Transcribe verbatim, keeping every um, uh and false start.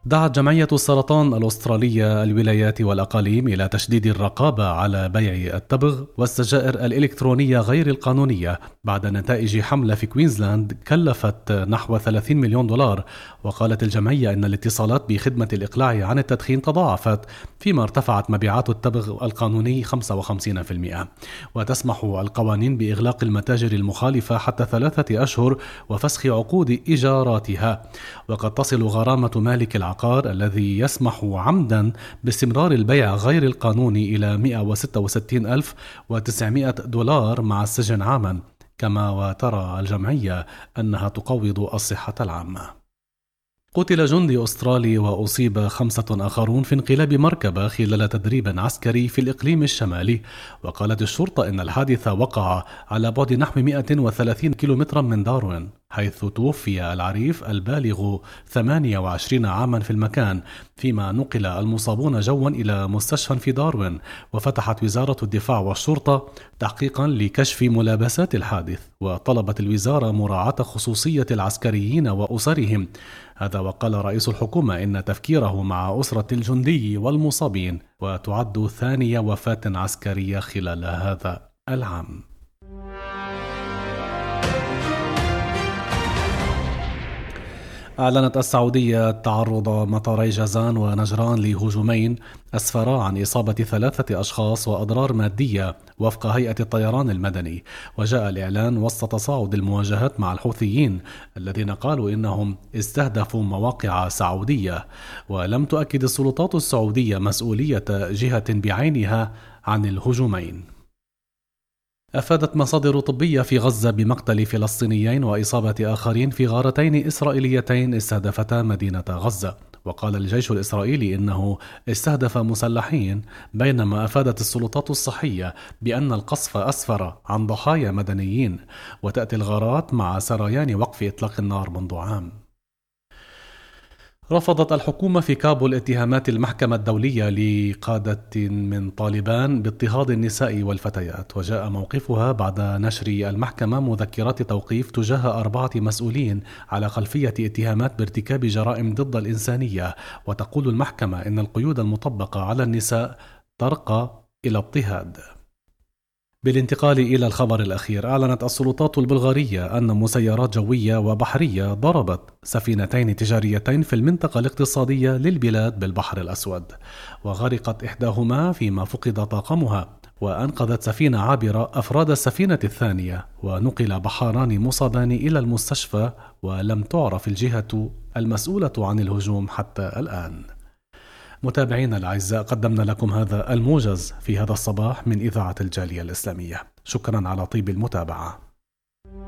دعت جمعية السرطان الأسترالية الولايات والأقاليم إلى تشديد الرقابة على بيع التبغ والسجائر الإلكترونية غير القانونية بعد نتائج حملة في كوينزلاند كلفت نحو ثلاثين مليون دولار. وقالت الجمعية إن الاتصالات بخدمة الإقلاع عن التدخين تضاعفت، فيما ارتفعت مبيعات التبغ القانوني خمسة وخمسين بالمئة. وتسمح القوانين بإغلاق المتاجر المخالفة حتى ثلاثة أشهر وفسخ عقود إيجاراتها. وقد تصل غرامة مالك العقار الذي يسمح عمدا باستمرار البيع غير القانوني إلى مئة وستة وستين ألف وتسعمئة دولار مع السجن عاما. كما وترى الجمعية أنها تقوض الصحة العامة. قتل جندي أسترالي وأصيب خمسة آخرون في انقلاب مركبة خلال تدريب عسكري في الإقليم الشمالي. وقالت الشرطة إن الحادث وقع على بعد نحو مئة وثلاثين كيلومترا من داروين، حيث توفي العريف البالغ ثمانية وعشرين عاما في المكان، فيما نقل المصابون جوا إلى مستشفى في داروين. وفتحت وزارة الدفاع والشرطة تحقيقا لكشف ملابسات الحادث، وطلبت الوزارة مراعاة خصوصية العسكريين وأسرهم. هذا وقال رئيس الحكومة إن تفكيره مع أسرة الجندي والمصابين، وتعد ثانية وفاة عسكرية خلال هذا العام. أعلنت السعودية تعرض مطاري جازان ونجران لهجومين أسفرا عن إصابة ثلاثة أشخاص وأضرار مادية وفق هيئة الطيران المدني. وجاء الإعلان وسط تصاعد المواجهات مع الحوثيين الذين قالوا إنهم استهدفوا مواقع سعودية. ولم تؤكد السلطات السعودية مسؤولية جهة بعينها عن الهجومين. أفادت مصادر طبية في غزة بمقتل فلسطينيين وإصابة آخرين في غارتين إسرائيليتين استهدفتا مدينة غزة. وقال الجيش الإسرائيلي إنه استهدف مسلحين، بينما أفادت السلطات الصحية بأن القصف أسفر عن ضحايا مدنيين. وتأتي الغارات مع سريان وقف إطلاق النار منذ عام. رفضت الحكومة في كابول اتهامات المحكمة الدولية لقادة من طالبان باضطهاد النساء والفتيات. وجاء موقفها بعد نشر المحكمة مذكرات توقيف تجاه أربعة مسؤولين على خلفية اتهامات بارتكاب جرائم ضد الإنسانية. وتقول المحكمة إن القيود المطبقة على النساء ترقى إلى اضطهاد. بالانتقال إلى الخبر الأخير، أعلنت السلطات البلغارية أن مسيرات جوية وبحرية ضربت سفينتين تجاريتين في المنطقة الاقتصادية للبلاد بالبحر الأسود، وغرقت إحداهما فيما فقد طاقمها. وأنقذت سفينة عابرة أفراد السفينة الثانية، ونقل بحاران مصابان إلى المستشفى، ولم تعرف الجهة المسؤولة عن الهجوم حتى الآن. متابعينا الأعزاء، قدمنا لكم هذا الموجز في هذا الصباح من إذاعة الجالية الإسلامية. شكرا على طيب المتابعة.